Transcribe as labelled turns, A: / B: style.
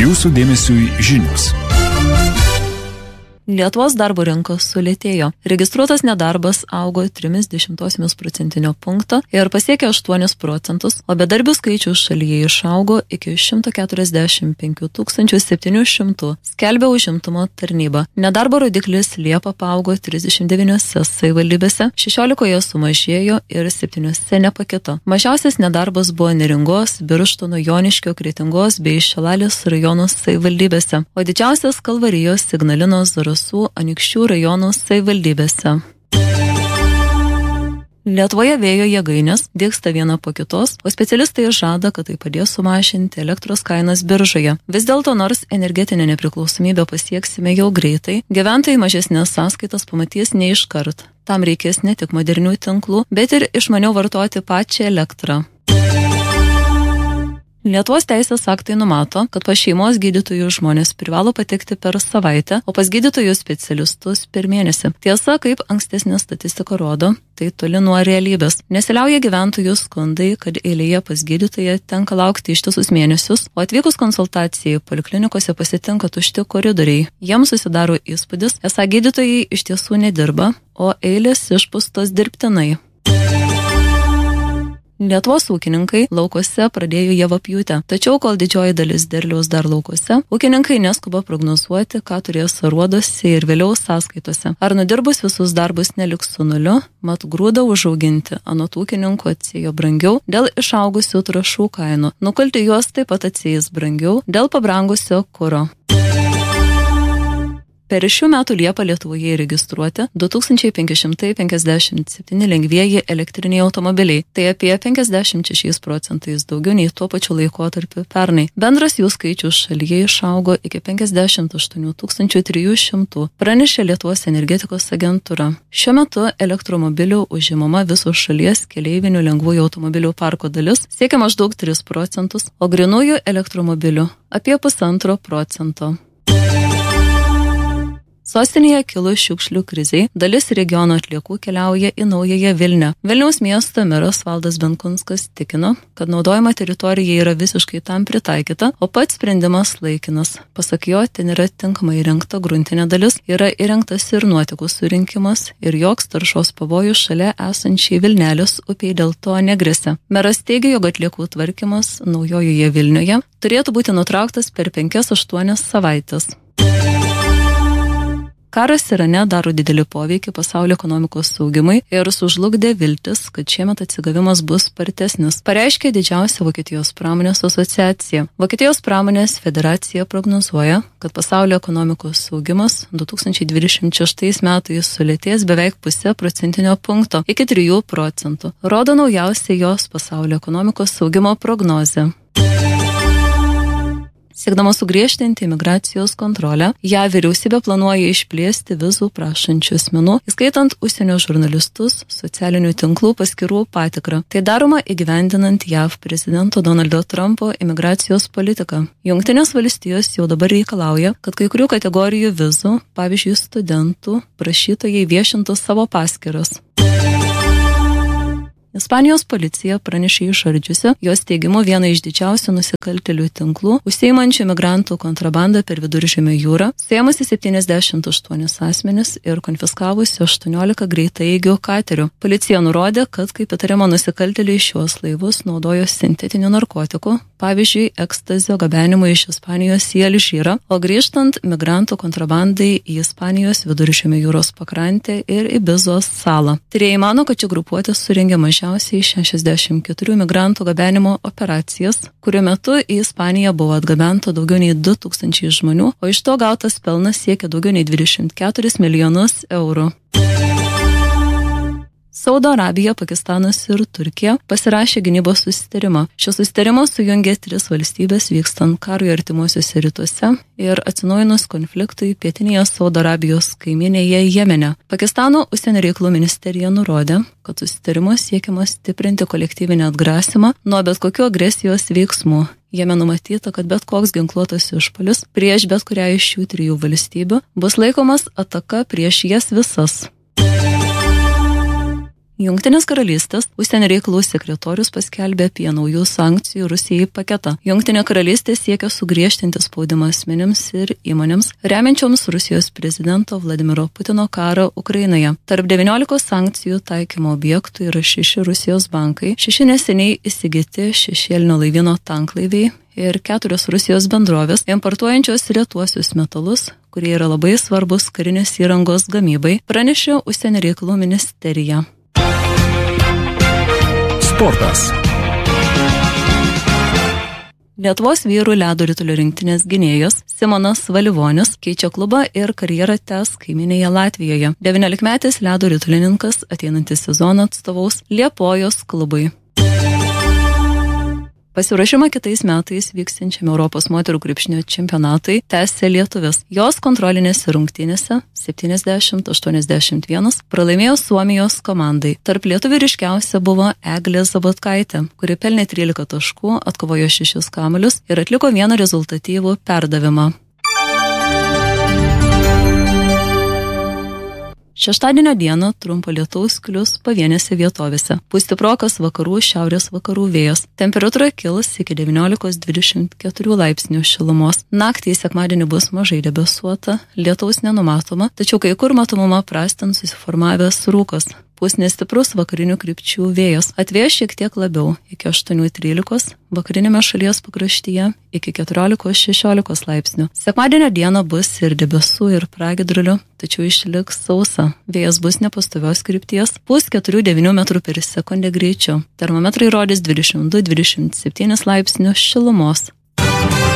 A: Jūsų dėmesiui žinios.
B: Lietuvos darbo rinkos sulėtėjo. Registruotas nedarbas augo 0,3% punkto ir pasiekė 8%, o bedarbių skaičius šalyje išaugo iki 145 700, skelbia užimtumo tarnyba. Nedarbo rodiklis Liepą paaugo 39 savivaldybėse, 16 sumažėjo ir 7 nepakito. Mažiausias nedarbas buvo Neringos, Birštono, Joniškio, Kretingos bei Šilalės rajonų savivaldybėse, o didžiausias Kalvarijos, Ignalinos, Anykščių rajonų savivaldybėse. Lietuvoje vėjo jėgainės dygsta viena po kitos, o specialistai žada, kad tai padės sumažinti elektros kainas biržoje. Vis dėlto, nors energetinę nepriklausomybę pasieksime jau greitai, gyventojai mažesnės sąskaitas pamatys ne iškart. Tam reikės ne tik modernių tinklų, bet ir išmaniau vartoti pačią elektrą. Lietuvos teisės aktai numato, kad pas šeimos gydytojų žmonės privalo patekti per savaitę, o pas gydytojų specialistus per mėnesį. Tiesa, kaip ankstesnė statistika rodo, tai toli nuo realybės. Nesiliauja gyventojų skundai, kad eilėje pas gydytoją tenka laukti ištisus mėnesius, o atvykus konsultacijai poliklinikose pasitinka tušti koridoriai. Jiems susidaro įspūdis, esą gydytojai iš tiesų nedirba, o eilės išpūstos dirbtinai. Lietuvos ūkininkai laukuose pradėjo javapjūtę, tačiau kol didžioji dalis derliaus dar laukuose, ūkininkai neskuba prognozuoti, ką turės aruoduose ir vėliau sąskaitose. Ar nudirbus visus darbus neliks su nuliu, mat grūdą užauginti anot ūkininkų atsėjo brangiau dėl išaugusių trąšų kainų. Nukulti juos taip pat atsėjęs brangiau dėl pabrangusio kuro. Per šių metų Liepą Lietuvoje įregistruoti 2557 lengvieji elektriniai automobiliai. Tai apie 56% daugiau nei tuo pačiu laikotarpiu pernai. Bendras jų skaičius šalyje išaugo iki 58 300, pranešė Lietuvos energetikos agentūra. Šiuo metu elektromobilių užimama visos šalies keleivinių lengvųjų automobilių parko dalis siekia maždaug 3%, o grynųjų elektromobilių apie 1,5%. Sostinėje kilus šiukšlių krizei, dalis regiono atliekų keliauja į naująją Vilnią. Vilniaus miesto meras Valdas Benkunskas tikino, kad naudojama teritorija yra visiškai tam pritaikyta, o pats sprendimas laikinas. Pasak jo, ten yra tinkamai įrengta gruntinė dalis, yra įrengtas ir nuotekų surinkimas ir joks taršos pavojus šalia esančiai Vilnelės upiai dėl to negresia. Meras teigia, jog atliekų tvarkymas naujojoje Vilniuje turėtų būti nutrauktas per 5-8 savaites. Karas Irane daro didelį poveikį pasaulio ekonomikos saugimui ir sužlugdė viltis, kad šiemet atsigavimas bus spartesnis, pareiškė didžiausia Vokietijos pramonės asociacija. Vokietijos pramonės federacija prognozuoja, kad pasaulio ekonomikos saugimas 2026 metais sulėtės beveik 0,5% punkto iki 3%, rodo naujausia jos pasaulio ekonomikos saugimo prognozė. Siekdama sugriežtinti imigracijos kontrolę, ją vyriausybė planuoja išplėsti vizų prašančių asmenų, įskaitant užsienio žurnalistus, socialinių tinklų paskyrų patikrą. Tai daroma įgyvendinant JAV prezidento Donaldo Trumpo imigracijos politiką. Jungtinės valstijos jau dabar reikalauja, kad kai kurių kategorijų vizų, pavyzdžiui studentų, prašytojai viešintų savo paskyras. Ispanijos policija pranešė išardžiusi jos teigimu vieną iš didžiausių nusikaltėlių tinklų, užsiimančių migrantų kontrabandą per Viduržemio jūrą, suėmusi 78 asmenis ir konfiskavusi 18 greitaeigių katerių. Policija nurodė, kad kaip įtariama nusikaltėliai šiuos laivus naudojo sintetinių narkotikų, pavyzdžiui, ekstazio gabenimo iš Ispanijos į Alžyrą, o grįžtant migrantų kontrabandai į Ispanijos Viduržemio jūros pakrantę ir Ibizos salą. Tyrėjai mano, kad ši grupuotė surengė mažiausiai 64 migrantų gabenimo operacijas, kurių metu į Ispaniją buvo atgabenta daugiau nei 2000 žmonių, o iš to gautas pelnas siekia daugiau nei 24 milijonus eurų. Saudo Arabija, Pakistanas ir Turkija pasirašė gynybos susitarimą. Šis susitarimas sujungė 3 valstybės vykstant karui artimuosiuose rytuose ir atsinaujinus konfliktui pietinėje Saudo Arabijos kaiminėje Jemene. Pakistano užsienio reikalų ministerija nurodė, kad susitarimu siekiama stiprinti kolektyvinį atgrasymą nuo bet kokių agresijos veiksmų. Jame numatyta, kad bet koks ginkluotas išpuolis prieš bet kurią iš šių 3 valstybių bus laikomas ataka prieš jas visas. Jungtinės karalystės užsienio reikalų sekretorius paskelbė apie naujų sankcijų Rusijai paketą. Jungtinė karalystė siekia sugriežtinti spaudimą asmenims ir įmonėms, remiančioms Rusijos prezidento Vladimiro Putino karą Ukrainoje. Tarp 19 sankcijų taikymo objektų yra 6 Rusijos bankai, 6 neseniai įsigyti šešėlinio laivyno tanklaiviai ir 4 Rusijos bendrovės, importuojančios retuosius metalus, kurie yra labai svarbus karinės įrangos gamybai, pranešė užsienio reikalų ministerija.
A: Sportas.
B: Lietuvos vyrų ledo ritulio rinktinės gynėjas Simonas Valivonis keičia klubą ir karjerą tęs kaiminėje Latvijoje. 19-metis ledo ritulininkas ateinantį sezoną atstovaus Liepojos klubui. Pasiruošimą kitais metais vyksiančiame Europos moterų krepšinio čempionatui tęsė lietuvės. Jos kontrolinėse rungtynėse 70-81 pralaimėjo Suomijos komandai. Tarp lietuvių ryškiausia buvo Eglė Zabotkaitė, kuri pelnė 13 taškų, atkovojo 6 kamuolius ir atliko vieną rezultatyvų perdavimą. Šeštadienio dieną trumpo lietaus klius pavienėse vietovėse. Pūs stiprokas vakarų šiaurės vakarų vėjas. Temperatūra kils iki 19-24 laipsnių šilumos. Naktį sekmadienį bus mažai debesuota, lietaus nenumatoma, tačiau kai kur matomumą prastint susiformavęs rūkas. Pūs nestiprus vakarinių krypčių vėjas. Atvės šiek tiek labiau iki 8-13, vakarinėme šalies pakraštyje iki 14-16 laipsnių. Sekmadienio dieną bus ir debesų, ir pragiedrulių, tačiau išliks sausa. Vėjas bus nepastovios krypties, pūs 4-9 metrų per sekundę greičiu. Termometrai rodys 22-27 laipsnių šilumos.